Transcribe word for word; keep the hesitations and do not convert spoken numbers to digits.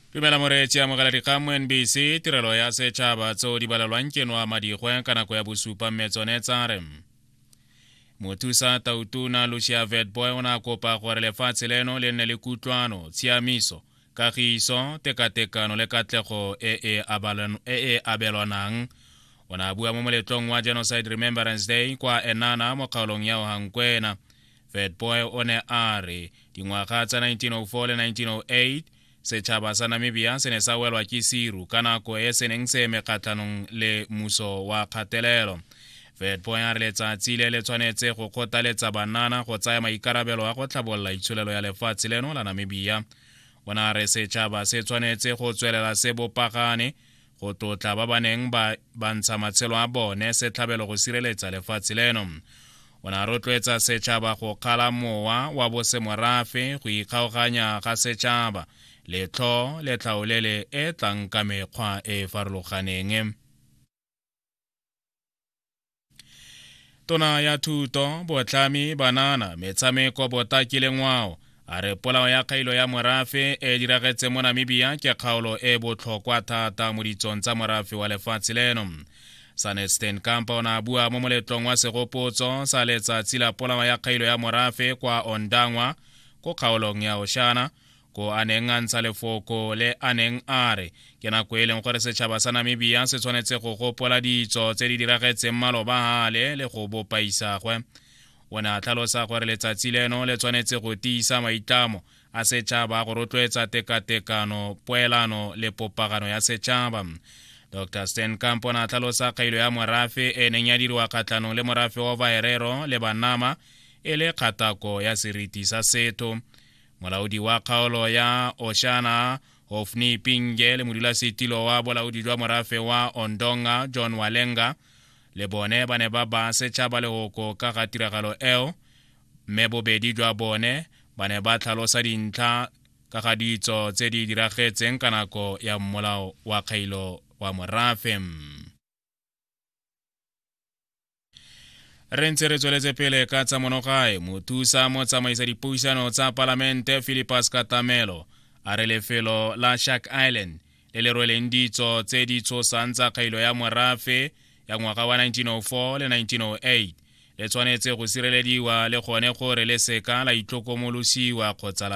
Dumela moreetsi a mogala dikgang N B C tirelo ya setšhaba tseo di balalwang kenwa madigwe ka nako ya bosupa mme tsone tsa re mothusa tautona Lucia Witbooi o na kopa gore lefatshe leno le nne le kutlwano tshiamiso kagiso tekatekano le katlego e e abelwanang o na bua mo moletlong wa Genocide Remembrance Day kwa Enana mo kgaolong ya Ohankwena. Witbooi o ne a re dingwaga tsa nineteen oh four le nineteen oh eight setšhaba sa Namibia se ne sa welwa ke siru ka nako e se neng se eme kgatlhanong le mmuso wa kgatelelo. Witbooi a re letsatsi le le tshwanetse go kgothaletsa banana go tsaya maikarabelo a go tlhabolola itsholelo ya lefatshe leno la Namibia. O na re setšhaba se tshwanetse go tswelela se bopagane go tlotla ba ba neng ba ntsha matshelo a bone setlhabelo go sireletsa lefatshe leno. O na rotloetsa setšhaba go kgala mowa wa bosemorafe go ikgaoganya ga setšhaba letlho le tlhaolele e tlang ka mekgwa e farologaneng. Tona ya thuto botlhami banana metshameko botaki le ngwao a re polao ya kgailo ya morafe e diragetse mo Namibia ke kgaolo e botlhokwa thata mo ditsong tsa morafe wa lefatshe leno. Sanesten Kampa o na bua mo moletlong wa segopotso sa letsatsi la polao ya kgailo ya morafe kwa Ondangwa ko kgaolong ya Oshana ko a neng a ntsha lefoko le a neng a re ke nako e leng gore setšhaba sa Namibia se tshwanetse go gopola ditso tse di diragetseng maloba hale le go bopa isagwe. O ne a tlhalosa gore letsatsi leno le tshwanetse go tiisa maitlamo a setšhaba go rotloetsa tekatekano poelano le popagano ya setšhaba. Doctor Stan Kampo na tlhalosa kgailo ya morafe e neng ya diriwa kgatlhanong le morafe wa Vaerero le Banama e le kgatako ya seriti sa setho. Molaodi wa kgaolo ya Oshana Hofni Pinge le modulasetilo wa bolaodi jwa morafe wa Ondonga John Walenga le bone ba ne ba ba setšhaba legoko ka ga tiragalo eo mme bobedi jwa bone ba ne ba tlhalosa dintlha ka ga ditso tse di diragetseng ka nako ya molao wa kgailo wa morafe. Re ntse re tsweletse pele ka tsa monogae mothusa mo tsamaisa dipuisano tsa palamente Philippus Katamelo a re lefelo la Shark Island le le rweleng ditso tse di tshosang tsa kgailo ya morafe ya ngwaga wa nineteen oh four le nineteen oh eight le tshwanetse go sirelediwa le gone gore le seka la itlhokomolosiwa kgotsa